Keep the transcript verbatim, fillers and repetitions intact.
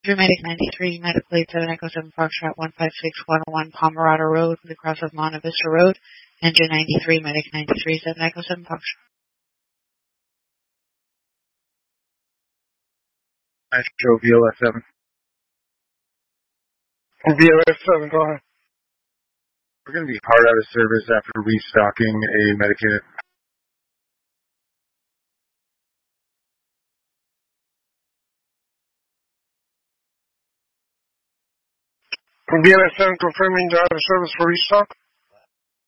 Medic ninety-three, Medical eight seven Echo seven Foxtrot one five six one oh one Pomerado Road, the cross of Monte Vista Road. Engine ninety-three, Medic ninety-three, seven Echo seven Foxtrot. Astro V L S seven. V L S seven, go ahead. We're going to be hard out of service after restocking a Medicaid. V L S seven confirming you're out of service for restock.